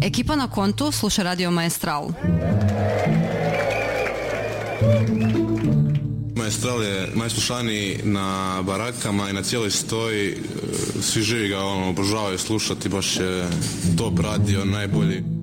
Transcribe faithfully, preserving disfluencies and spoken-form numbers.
Ekipa na kontu sluša Radio Maestral. Maestral je najslušaniji na barakama i na cijeloj stoji. Svi živi ga ono, obožavaju slušati, baš je top radio, najbolji.